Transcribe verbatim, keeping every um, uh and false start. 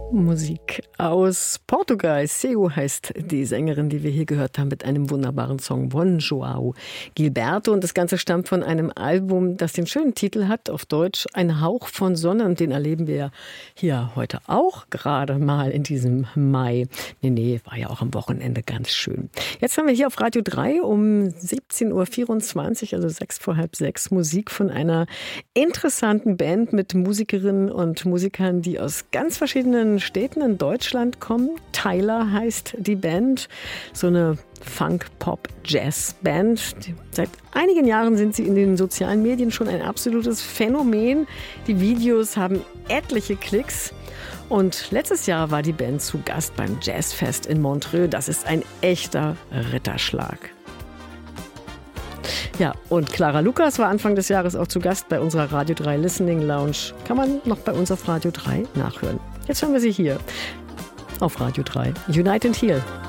Musik aus Portugal. Seu heißt die Sängerin, die wir hier gehört haben, mit einem wunderbaren Song, Bom João Gilberto. Und das Ganze stammt von einem Album, das den schönen Titel hat, auf Deutsch Ein Hauch von Sonne. Und den erleben wir hier heute auch gerade mal in diesem Mai. Nee, nee, war ja auch am Wochenende ganz schön. Jetzt haben wir hier auf Radio drei um siebzehn Uhr vierundzwanzig, also sechs vor halb sechs, Musik von einer interessanten Band mit Musikerinnen und Musikern, die aus ganz verschiedenen Städten in Deutschland kommen. Tyler heißt die Band, so eine Funk-Pop-Jazz-Band. Seit einigen Jahren sind sie in den sozialen Medien schon ein absolutes Phänomen. Die Videos haben etliche Klicks. Und letztes Jahr war die Band zu Gast beim Jazzfest in Montreux. Das ist ein echter Ritterschlag. Ja, und Clara Lukas war Anfang des Jahres auch zu Gast bei unserer Radio drei Listening Lounge. Kann man noch bei uns auf Radio drei nachhören. Jetzt hören wir sie hier auf Radio drei. Unite and Heal.